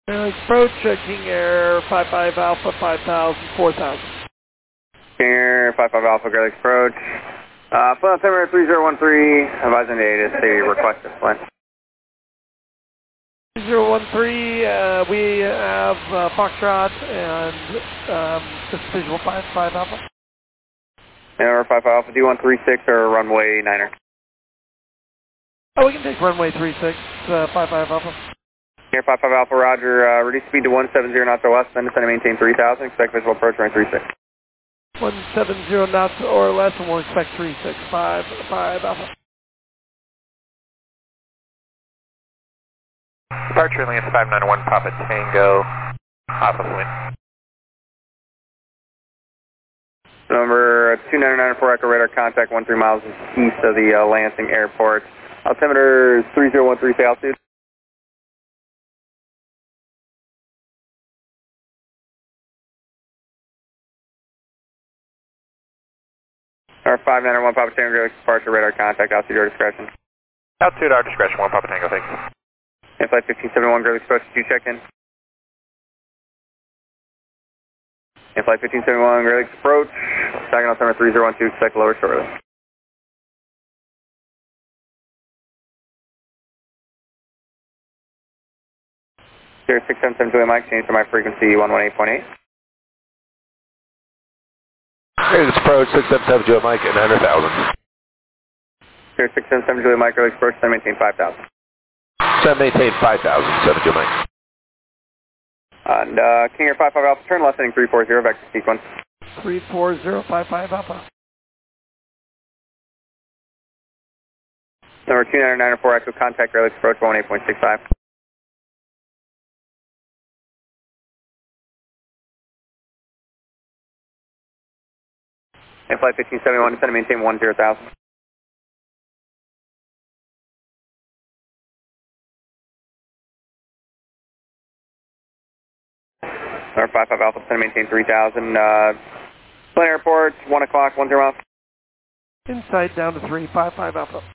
Approach, King Air 55 Alpha 5000, 4000. King Air 55 Alpha, Garlic approach. Flight altimeter 3013, advising data, say request this flight. 3013, we have Foxtrot and just visual 55 Alpha. Air 55 Alpha, D136 or runway 9er? Oh, we can take runway 36, 55 Alpha. Air 55 Alpha, roger, reduce speed to 170 knots or less, then descend and maintain 3000, expect visual approach runway 36. 170 knots or less, and we'll expect 365 Alpha. Departure Alliance 591 Papa Tango, Alpha wind. Number 2994 Echo radar contact 13 miles east of the Lansing Airport. Altimeter 3013, say altitude. Number 591 Papa Tango, departure radar contact, altitude your discretion. Altitude our discretion, 1 Papa Tango, thanks. And flight 1571 Gurley Express, did you check in? And flight 1571 Gurley approach, second altimeter 3012, expect lower shortly. Here 677 Julia Mike, change to my frequency 118.8. Here this approach 677 Julia Mike at 900,000. Here 677 Julia Mike, Gurley approach, then maintain 5,000. Send maintain 5,000, 7 Julia Mike. And King Air 55 Alpha, turn left heading 340, vector sequence. 34055 Alpha. Number 2994 Echo, contact Gurley approach 18.65. And flight 1571, descend and maintain 10,000. Number 55 Alpha, descend and maintain 3000. Plane Airport, 1 o'clock, 10 miles. Inside down to 355 Alpha.